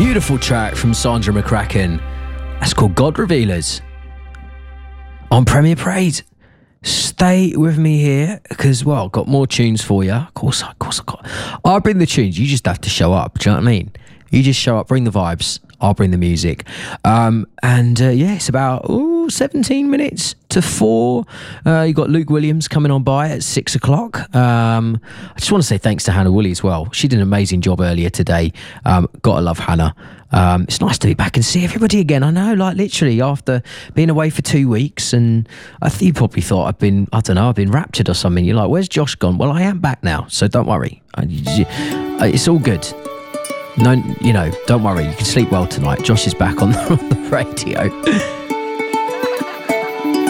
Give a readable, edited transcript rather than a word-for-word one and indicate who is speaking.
Speaker 1: Beautiful track from Sandra McCracken. That's called God Revealers on Premier Parade. Stay with me here because, well, I've got more tunes for you. Of course I got. I'll bring the tunes. You just have to show up. Do you know what I mean? You just show up, bring the vibes. I'll bring the music. It's about 17 minutes to 4. You got Luke Williams coming on by at 6 o'clock. I just want to say thanks to Hannah Woolley as well. She did an amazing job earlier today. Gotta love Hannah. It's nice to be back and see everybody again. I know, like literally after being away for 2 weeks, and I think you probably thought I've been raptured or something. You're like, where's Josh gone? Well, I am back now, so don't worry. It's all good. No, don't worry. You can sleep well tonight. Josh is back on the radio.